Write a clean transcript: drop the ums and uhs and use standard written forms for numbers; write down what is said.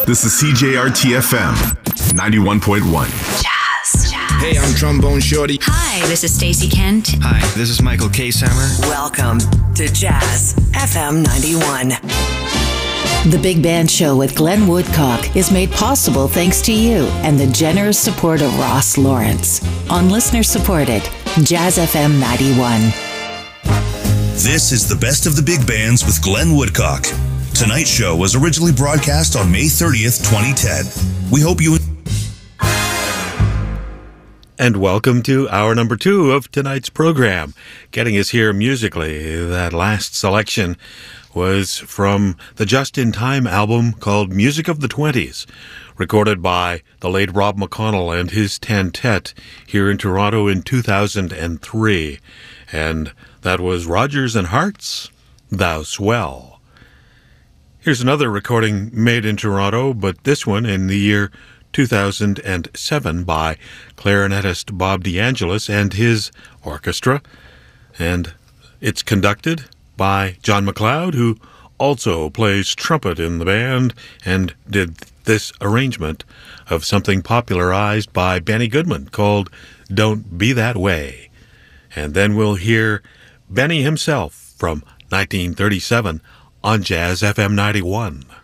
This is CJRT-FM 91.1. Jazz. Hey, I'm Trombone Shorty. Hi, this is Stacey Kent. Hi, this is Michael K. Sammer. Welcome to Jazz FM 91. The Big Band Show with Glenn Woodcock is made possible thanks to you and the generous support of Ross Lawrence on listener-supported Jazz FM 91. This is the best of the big bands with Glenn Woodcock. Tonight's show was originally broadcast on May 30th, 2010. We hope you... And welcome to hour number 2 of tonight's program. Getting us here musically, that last selection was from the Just in Time album called Music of the 20s, recorded by the late Rob McConnell and his Tantet here in Toronto in 2003. And that was Rodgers and Hart's Thou Swell. Here's another recording made in Toronto, but this one in the year 2007 by clarinetist Bob DeAngelis and his orchestra. And it's conducted by John McLeod, who also plays trumpet in the band and did this arrangement of something popularized by Benny Goodman called Don't Be That Way. And then we'll hear Benny himself from 1937 on Jazz FM 91.